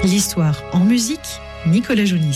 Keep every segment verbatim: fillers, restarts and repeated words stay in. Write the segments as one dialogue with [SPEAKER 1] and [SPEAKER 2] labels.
[SPEAKER 1] L'histoire en musique, Nicolas Jounis.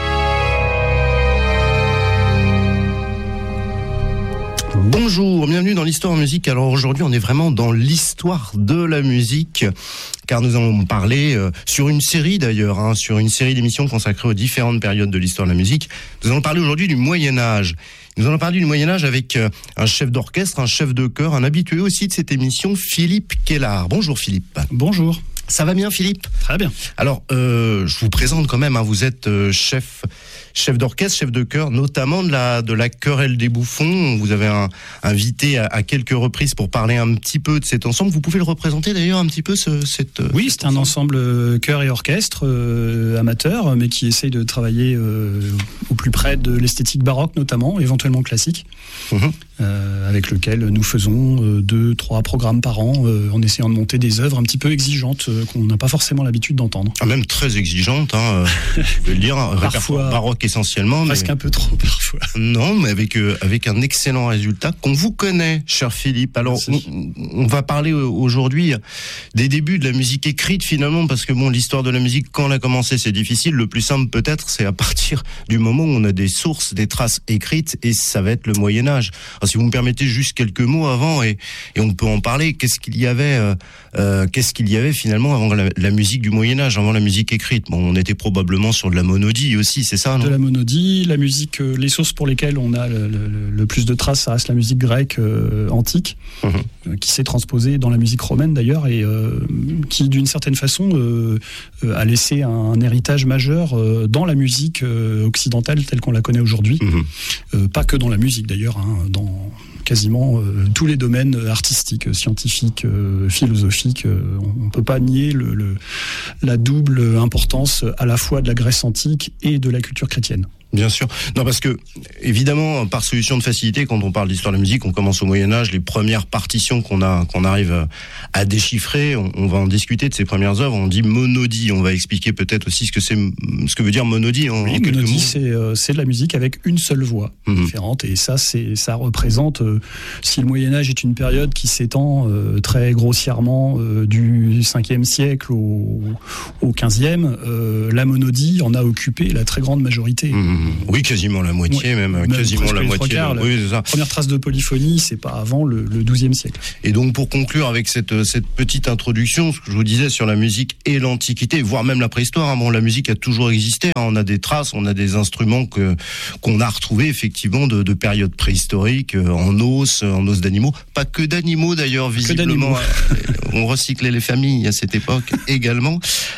[SPEAKER 2] Bonjour, bienvenue dans l'histoire en musique. Alors aujourd'hui, on est vraiment dans l'histoire de la musique, car nous allons parler euh, sur une série d'ailleurs, hein, sur une série d'émissions consacrées aux différentes périodes de l'histoire de la musique. Nous allons parler aujourd'hui du Moyen-Âge. Nous allons parler du Moyen-Âge avec euh, un chef d'orchestre, un chef de chœur, un habitué aussi de cette émission, Philippe Kellard. Bonjour Philippe.
[SPEAKER 3] Bonjour.
[SPEAKER 2] Ça va bien Philippe ?
[SPEAKER 3] Très bien.
[SPEAKER 2] Alors, euh, je vous présente quand même, hein, vous êtes euh, chef... chef d'orchestre, chef de chœur, notamment de la, de la Querelle des Bouffons. Vous avez un, invité à, à quelques reprises pour parler un petit peu de cet ensemble. Vous pouvez le représenter d'ailleurs un petit peu, ce, cette...
[SPEAKER 3] Oui, c'est un ensemble chœur et orchestre euh, amateur, mais qui essaye de travailler euh, au plus près de l'esthétique baroque notamment, éventuellement classique, mmh. euh, avec lequel nous faisons euh, deux, trois programmes par an, euh, en essayant de monter des œuvres un petit peu exigeantes, euh, qu'on n'a pas forcément l'habitude d'entendre.
[SPEAKER 2] Ah, même très exigeantes, hein, je vais le dire, un répertoire baroque essentiellement.
[SPEAKER 3] Presque mais... un peu trop parfois.
[SPEAKER 2] Non, mais avec, euh, avec un excellent résultat qu'on vous connaît, cher Philippe. Alors, on, on va parler aujourd'hui des débuts de la musique écrite finalement, parce que bon, l'histoire de la musique, quand on a commencé, c'est difficile. Le plus simple peut-être, c'est à partir du moment où on a des sources, des traces écrites, et ça va être le Moyen-Âge. Alors, si vous me permettez juste quelques mots avant, et, et on peut en parler, qu'est-ce qu'il y avait, euh, euh, qu'est-ce qu'il y avait finalement avant la, la musique du Moyen-Âge, avant la musique écrite? Bon, on était probablement sur de la monodie aussi, c'est ça, non?
[SPEAKER 3] De la monodie, la musique, euh, les sources pour lesquelles on a le, le, le plus de traces, ça reste la musique grecque euh, antique, mmh. euh, qui s'est transposée dans la musique romaine d'ailleurs, et euh, qui d'une certaine façon euh, euh, a laissé un, un héritage majeur euh, dans la musique euh, occidentale telle qu'on la connaît aujourd'hui. Mmh. Euh, pas que dans la musique d'ailleurs, hein, dans quasiment euh, tous les domaines artistiques, scientifiques, euh, philosophiques. Euh, on ne peut pas nier le, le, la double importance à la fois de la Grèce antique et de la culture chrétienne.
[SPEAKER 2] Bien sûr. Non, parce que, évidemment, par solution de facilité, quand on parle d'histoire de la musique, on commence au Moyen-Âge, les premières partitions qu'on a, qu'on arrive à déchiffrer, on, on va en discuter de ces premières œuvres, on dit monodie. On va expliquer peut-être aussi ce que c'est, ce que veut dire monodie en,
[SPEAKER 3] oui,
[SPEAKER 2] en quelques
[SPEAKER 3] monodie,
[SPEAKER 2] mots.
[SPEAKER 3] c'est, euh, c'est de la musique avec une seule voix mmh. différente, et ça, c'est, ça représente, euh, si le Moyen-Âge est une période qui s'étend euh, très grossièrement euh, du cinquième siècle au, au quinzième, euh, la monodie en a occupé la très grande majorité. Mmh.
[SPEAKER 2] Oui, quasiment la moitié,
[SPEAKER 3] ouais,
[SPEAKER 2] même,
[SPEAKER 3] même
[SPEAKER 2] quasiment la moitié.
[SPEAKER 3] Quarts,
[SPEAKER 2] de...
[SPEAKER 3] la
[SPEAKER 2] oui, c'est ça.
[SPEAKER 3] Première trace de polyphonie, c'est pas avant le, le douzième siècle.
[SPEAKER 2] Et donc, pour conclure avec cette, cette petite introduction, ce que je vous disais sur la musique et l'Antiquité, voire même la préhistoire, hein, bon, la musique a toujours existé, hein, on a des traces, on a des instruments que, qu'on a retrouvés, effectivement, de, de périodes préhistoriques, euh, en os, en os d'animaux. Pas que d'animaux, d'ailleurs, visiblement. On recyclait les familles à cette époque également.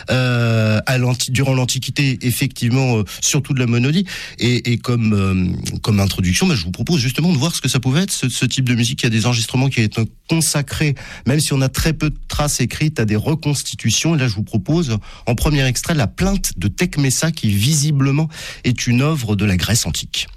[SPEAKER 2] Euh, à l'anti- durant l'Antiquité, effectivement, euh, surtout de la monodie. Et, et comme, euh, comme introduction, bah, je vous propose justement de voir ce que ça pouvait être, ce, ce type de musique. Il y a des enregistrements qui sont consacrés, même si on a très peu de traces écrites, à des reconstitutions. Et là, je vous propose, en premier extrait, la plainte de Tecmessa, qui visiblement est une œuvre de la Grèce antique.